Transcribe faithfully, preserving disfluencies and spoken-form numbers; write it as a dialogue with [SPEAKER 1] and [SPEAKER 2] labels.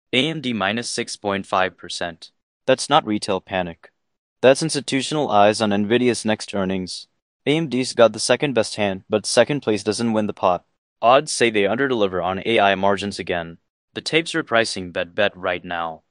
[SPEAKER 1] A M D minus six point five percent. That's not retail panic. That's institutional eyes on Nvidia's next earnings. A M D's got the second best hand, but second place doesn't win the pot. Odds say they underdeliver on A I margins again. The tape's repricing bet bet right now.